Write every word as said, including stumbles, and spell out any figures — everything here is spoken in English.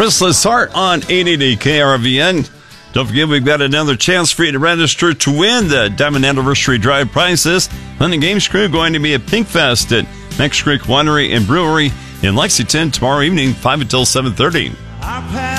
Chrysalis Heart on eight eighty K R V N. Don't forget, we've got another chance for you to register to win the Diamond Anniversary Drive prizes. Fun and Games crew going to be at Pink Fest at Mex Creek Winery and Brewery in Lexington tomorrow evening, five until seven thirty.